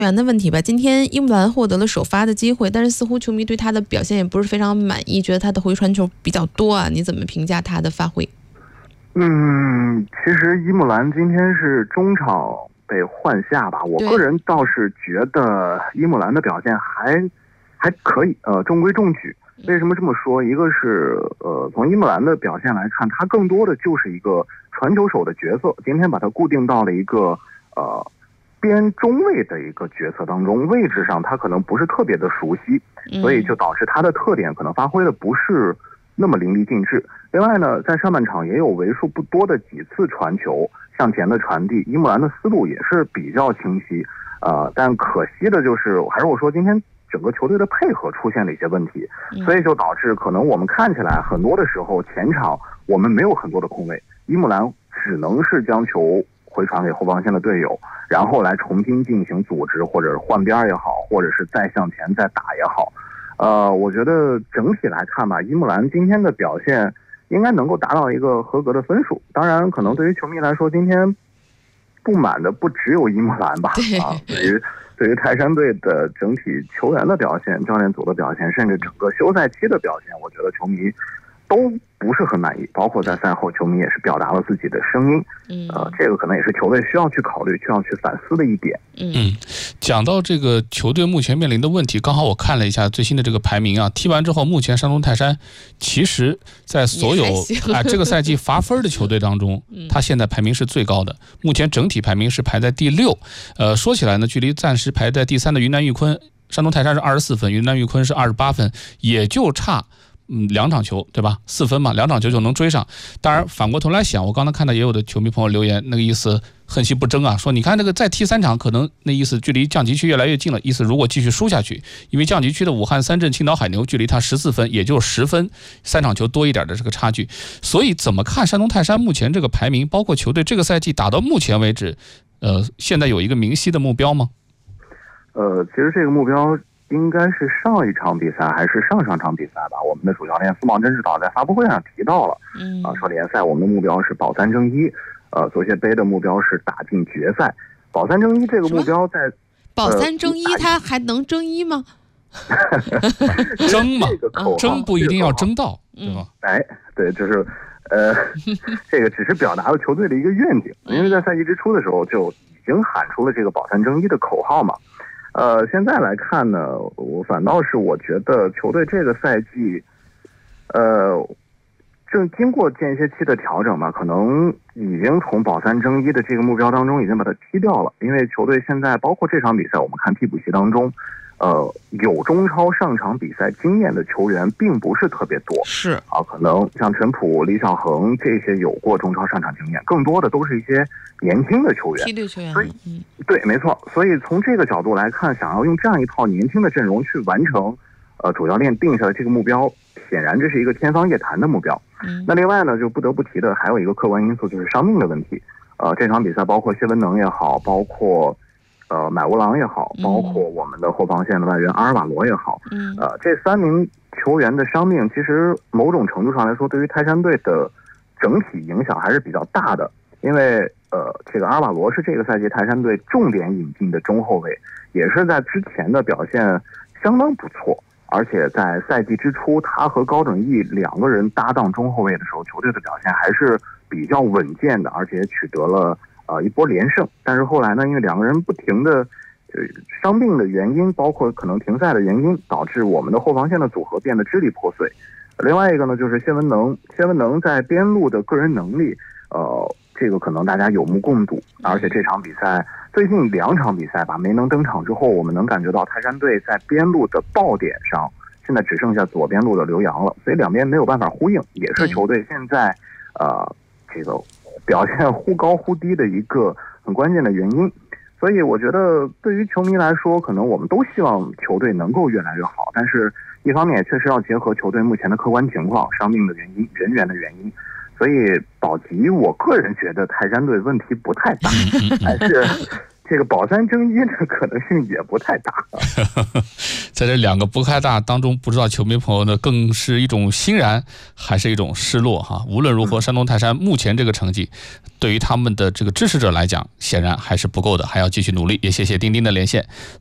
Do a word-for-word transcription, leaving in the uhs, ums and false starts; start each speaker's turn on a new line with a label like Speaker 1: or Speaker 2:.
Speaker 1: 员的问题吧，今天英格兰获得了首发的机会，但是似乎球迷对他的表现也不是非常满意，觉得他的回传球比较多啊，你怎么评价他的发挥？
Speaker 2: 嗯，其实伊木兰今天是中场被换下吧，我个人倒是觉得伊木兰的表现还还可以，呃，中规中矩。为什么这么说？一个是呃，从伊木兰的表现来看，他更多的就是一个传球手的角色，今天把他固定到了一个呃。边中卫的一个角色当中，位置上他可能不是特别的熟悉，所以就导致他的特点可能发挥的不是那么淋漓尽致。另外呢，在上半场也有为数不多的几次传球向前的传递，伊木兰的思路也是比较清晰，呃，但可惜的就是，还是我说今天整个球队的配合出现了一些问题，所以就导致可能我们看起来很多的时候前场我们没有很多的空位，伊木兰只能是将球回传给后防线的队友，然后来重新进行组织，或者换边也好，或者是再向前再打也好。呃，我觉得整体来看吧，伊木兰今天的表现应该能够达到一个合格的分数。当然，可能对于球迷来说，今天不满的不只有伊木兰吧，啊，对于对于泰山队的整体球员的表现、教练组的表现，甚至整个休赛期的表现，我觉得球迷都不是很满意，包括在赛后球迷也是表达了自己的声音，嗯，呃，这个可能也是球队需要去考虑、需要去反思的一点。
Speaker 3: 嗯，讲到这个球队目前面临的问题，刚好我看了一下最新的这个排名啊，踢完之后，目前山东泰山其实在所有啊这个赛季罚分的球队当中，他现在排名是最高的，目前整体排名是排在第六。呃，说起来呢，距离暂时排在第三的云南玉坤，山东泰山是二十四分，云南玉坤是二十八分，也就差。嗯，两场球对吧？四分嘛，两场球就能追上。当然，反过头来想，我刚才看到也有的球迷朋友留言，那个意思恨惜不争啊，说你看这个再踢三场，可能那意思距离降级区越来越近了。意思如果继续输下去，因为降级区的武汉三镇、青岛海牛距离他十四分，也就十分，三场球多一点的这个差距。所以怎么看山东泰山目前这个排名，包括球队这个赛季打到目前为止，呃，现在有一个明晰的目标吗？
Speaker 2: 呃，其实这个目标应该是上一场比赛还是上上场比赛吧？我们的主教练苏茂贞指导在发布会上提到了，嗯，啊，说联赛我们的目标是保三争一，呃，足协杯的目标是打进决赛。保三争一这个目标在
Speaker 1: 保三争一，他还能争一吗？
Speaker 3: 争嘛，争不一定要争到，对吧？
Speaker 2: 哎，对，就是呃，这个只是表达了球队的一个愿景，因为在赛季之初的时候就已经喊出了这个保三争一的口号嘛。呃，现在来看呢，我反倒是我觉得球队这个赛季，呃，正经过间歇期的调整嘛，可能已经从保三争一的这个目标当中已经把它踢掉了。因为球队现在包括这场比赛，我们看替补席当中，呃，有中超上场比赛经验的球员并不是特别多，
Speaker 1: 是
Speaker 2: 啊，可能像陈普、李小恒这些有过中超上场经验，更多的都是一些年轻的球员，
Speaker 1: 梯队球员，
Speaker 2: 所以，嗯，对，没错。所以从这个角度来看，想要用这样一套年轻的阵容去完成，呃，主教练定下的这个目标，显然这是一个天方夜谭的目标。嗯，那另外呢，就不得不提的还有一个客观因素，就是伤病的问题。呃，这场比赛包括谢文能也好，包括呃买乌郎也好，包括我们的后防线的外援阿尔瓦罗也好，嗯，呃，这三名球员的伤病，其实某种程度上来说，对于泰山队的整体影响还是比较大的。因为呃，这个阿尔瓦罗是这个赛季泰山队重点引进的中后卫，也是在之前的表现相当不错，而且在赛季之初，他和高准翼两个人搭档中后卫的时候，球队的表现还是比较稳健的，而且取得了呃一波连胜。但是后来呢，因为两个人不停的呃伤病的原因，包括可能停赛的原因，导致我们的后防线的组合变得支离破碎。另外一个呢，就是谢文能，谢文能在边路的个人能力，呃。这个可能大家有目共睹，而且这场比赛最近两场比赛吧，没能登场之后，我们能感觉到泰山队在边路的爆点上，现在只剩下左边路的刘洋了，所以两边没有办法呼应，也是球队现在呃这个表现忽高忽低的一个很关键的原因。所以我觉得对于球迷来说，可能我们都希望球队能够越来越好，但是一方面也确实要结合球队目前的客观情况、伤病的原因、人员的原因。所以保级，我个人觉得泰山队问题不太大，还是这个保三争一的可能性也不太大。
Speaker 3: 在这两个不太大当中，不知道球迷朋友呢更是一种欣然还是一种失落哈。无论如何，山东泰山目前这个成绩，对于他们的这个支持者来讲，显然还是不够的，还要继续努力。也谢谢丁丁的连线。